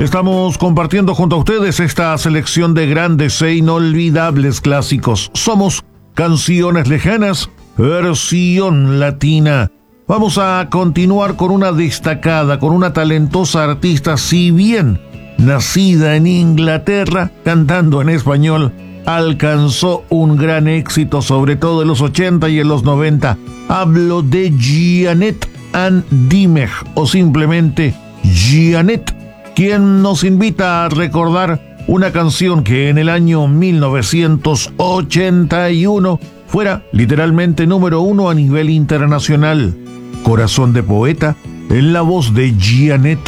Estamos compartiendo junto a ustedes esta selección de grandes e inolvidables clásicos. Somos Canciones Lejanas, versión latina. Vamos a continuar con una destacada, con una talentosa artista, si bien nacida en Inglaterra, cantando en español, alcanzó un gran éxito, sobre todo en los 80 y en los 90. Hablo de Jeanette Ann Dimech, o simplemente Jeanette, quien nos invita a recordar una canción que en el año 1981 fuera literalmente número 1 a nivel internacional. Corazón de poeta, en la voz de Jeanette